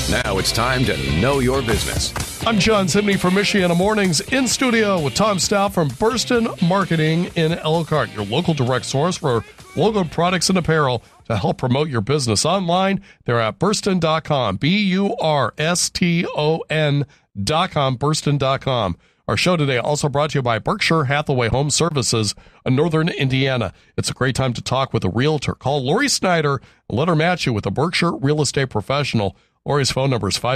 Now it's time to know your business. I'm John Zimney from Michiana Mornings, in studio with Tom Stout from Burston Marketing in Elkhart, your local direct source for logo products and apparel to help promote your business online. They're at burston.com, Burston.com, Burston.com. Our show today also brought to you by Berkshire Hathaway Home Services in Northern Indiana. It's a great time to talk with a realtor. Call Lori Snyder and let her match you with a Berkshire real estate professional. Lori's phone number is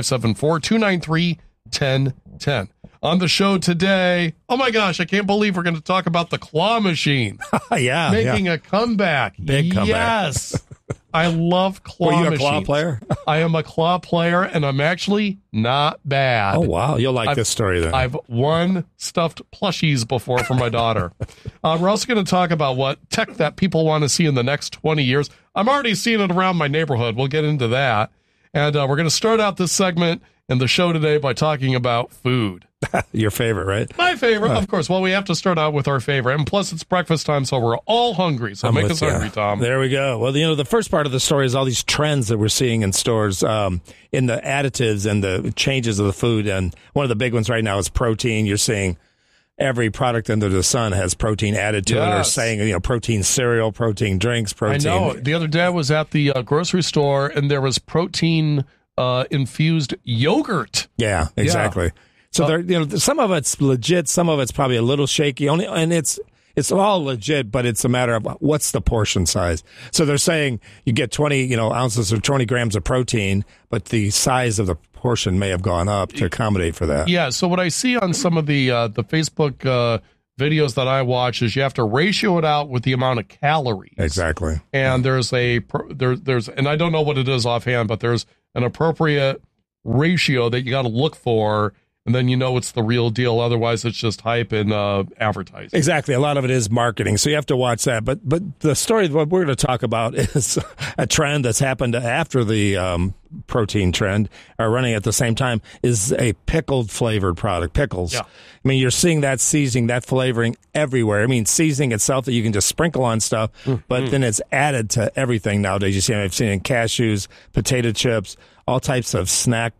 574-293-1010. On the show today, oh my gosh, I can't believe we're going to talk about the claw machine. Making a comeback. Big comeback. Yes. I love claw machines. Were you a claw player? I am a claw player, and I'm actually not bad. Oh, wow. You'll like this story then. I've won stuffed plushies before for my daughter. We're also going to talk about what tech that people want to see in the next 20 years. I'm already seeing it around my neighborhood. We'll get into that. And we're going to start out this segment in the show today by talking about food. Your favorite, right? My favorite, of course. Well, we have to start out with our favorite. And plus, it's breakfast time, so we're all hungry. So make us hungry, Tom. There we go. Well, the first part of the story is all these trends that we're seeing in stores in the additives and the changes of the food. And one of the big ones right now is protein. You're seeing every product under the sun has protein added to it, or saying, protein cereal, protein drinks, protein. I know. The other day I was at the grocery store, and there was protein infused yogurt. Yeah, exactly. Yeah. So some of it's legit, some of it's probably a little shaky. And it's all legit, but it's a matter of what's the portion size. So they're saying you get 20 ounces or 20 grams of protein, but the size of the portion may have gone up to accommodate for that. Yeah. So what I see on some of the Facebook videos that I watch is you have to ratio it out with the amount of calories. Exactly. And there's and I don't know what it is offhand, but there's an appropriate ratio that you got to look for. And then it's the real deal. Otherwise, it's just hype and advertising. Exactly. A lot of it is marketing. So you have to watch that. But the story, what we're going to talk about is a trend that's happened after the protein trend, or running at the same time, is a pickled flavored product, pickles. Yeah. I mean, you're seeing that seasoning, that flavoring everywhere. I mean, seasoning itself that you can just sprinkle on stuff, but then it's added to everything nowadays. I've seen it in cashews, potato chips, all types of snack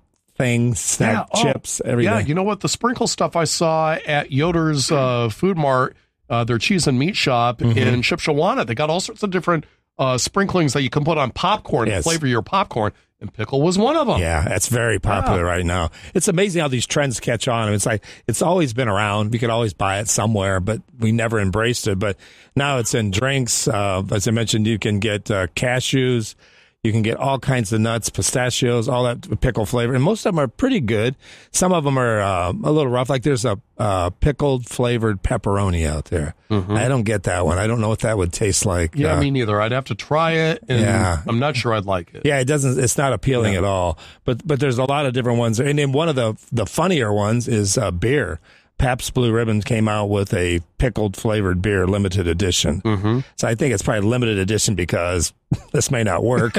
chips, everything. Yeah, you know what? The sprinkle stuff I saw at Yoder's Food Mart, their cheese and meat shop in Shipshewana. They got all sorts of different sprinklings that you can put on popcorn to flavor your popcorn, and pickle was one of them. Yeah, that's very popular right now. It's amazing how these trends catch on. It's like it's always been around. We could always buy it somewhere, but we never embraced it. But now it's in drinks. As I mentioned, you can get cashews. You can get all kinds of nuts, pistachios, all that pickle flavor. And most of them are pretty good. Some of them are a little rough. Like there's a pickled flavored pepperoni out there. I don't get that one. I don't know what that would taste like. Yeah, me neither. I'd have to try it, and I'm not sure I'd like it. Yeah, it's not appealing at all. But there's a lot of different ones. And then one of the funnier ones is beer. Pabst Blue Ribbon came out with a pickled flavored beer limited edition. So I think it's probably limited edition because this may not work.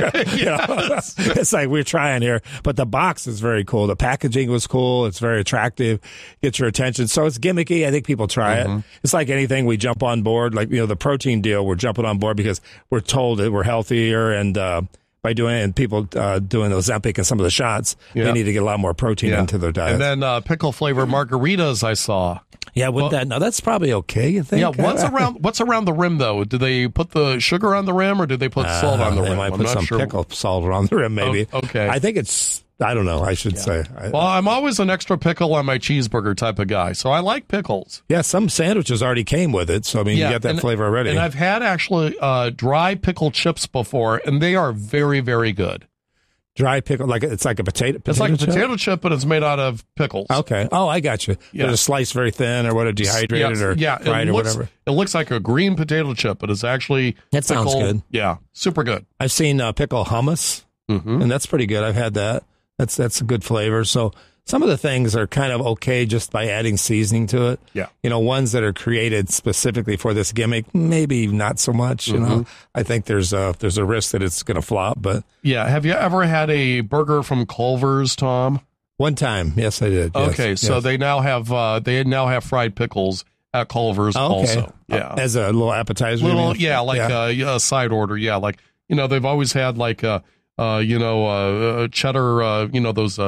It's like we're trying here, but the box is very cool. The packaging was cool. It's very attractive, gets your attention. So it's gimmicky. I think people try it. It's like anything. We jump on board, like the protein deal. We're jumping on board because we're told that we're healthier, and by doing it, and people doing those Ozempic and some of the shots, they need to get a lot more protein into their diet. And then pickle flavor margaritas I saw. Yeah, that's probably okay, you think? Yeah, what's around the rim, though? Do they put the sugar on the rim, or do they put salt on the rim? They might put some pickle salt on the rim, maybe. Okay. I think it's, I don't know, I should say. Well, I'm always an extra pickle on my cheeseburger type of guy, so I like pickles. Yeah, some sandwiches already came with it, so I mean, you get that flavor already. And I've had actually dry pickle chips before, and they are very, very good. Dry pickle, it's like a potato It's like a chip? potato chip, but it's made out of pickles. Okay. Oh, I got you. Yeah. They're sliced very thin, or what, dehydrated or fried or whatever. It looks like a green potato chip, but it's actually that sounds good. Yeah, super good. I've seen pickle hummus, and that's pretty good. I've had that. That's a good flavor. So some of the things are kind of okay just by adding seasoning to it. Yeah. Ones that are created specifically for this gimmick, maybe not so much. I think there's a risk that it's going to flop. But yeah, have you ever had a burger from Culver's, Tom? One time, yes, I did. Okay, yes. So they now have fried pickles at Culver's also. Yeah, as a little appetizer. A side order. Yeah, like they've always had like cheddar, those,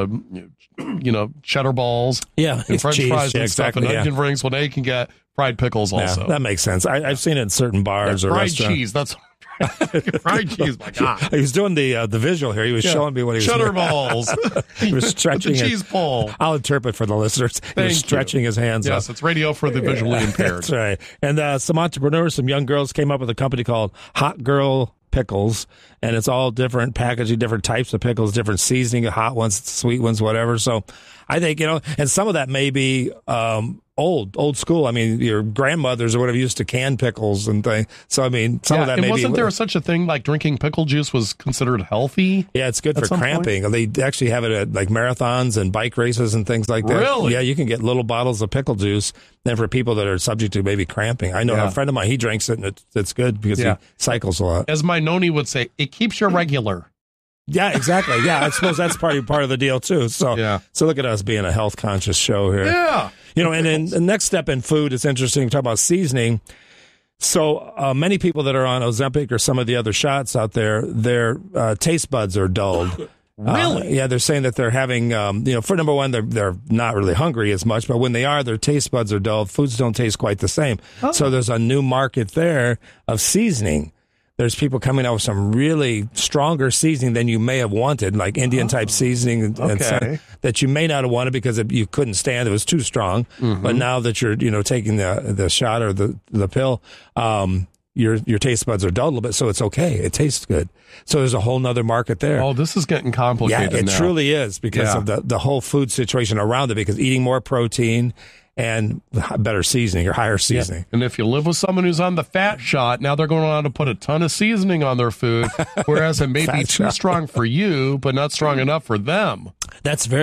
cheddar balls. Yeah, and French cheese, fries and stuff, exactly, and onion rings. Well, now you can get fried pickles also. Yeah, that makes sense. I've seen it in certain bars or fried restaurants. cheese. That's fried cheese. My God, he was doing the visual here. He was showing me what he was cheddar doing. balls. He was stretching the it. cheese ball. I'll interpret for the listeners. He was stretching his hands Yes, up. it's radio for the visually impaired. That's right. And some entrepreneurs, some young girls came up with a company called Hot Girl Pickles, and it's all different packaging, different types of pickles, different seasoning, hot ones, sweet ones, whatever. So I think, and some of that may be old school. I mean, your grandmothers or whatever used to can pickles and things. So, I mean, some of that and may be. Wasn't there such a thing like drinking pickle juice was considered healthy? Yeah, it's good for cramping. They actually have it at like marathons and bike races and things like that. Really? Yeah, you can get little bottles of pickle juice. Then for people that are subject to maybe cramping, I know a friend of mine, he drinks it and it's good because he cycles a lot. As my noni would say, it keeps you regular. Yeah, exactly. Yeah, I suppose that's part of the deal too. So, so look at us being a health conscious show here. Yeah. And then the next step in food is interesting. Talk about seasoning. So many people that are on Ozempic or some of the other shots out there, their taste buds are dulled. Really? Yeah, they're saying that they're having, for number one, they're not really hungry as much, but when they are, their taste buds are dulled. Foods don't taste quite the same. Oh. So there's a new market there of seasoning. There's people coming out with some really stronger seasoning than you may have wanted, like Indian type seasoning and that you may not have wanted because you couldn't stand it was too strong. Mm-hmm. But now that you're taking the shot or the pill, your taste buds are dulled a little bit, so it's okay. It tastes good. So there's a whole nother market there. Oh, this is getting complicated. Yeah, it now. truly is because of the whole food situation around it. Because eating more protein and better seasoning or higher seasoning. Yeah. And if you live with someone who's on the fat shot, now they're going on to put a ton of seasoning on their food, whereas it may be too strong for you, but not strong enough for them. That's very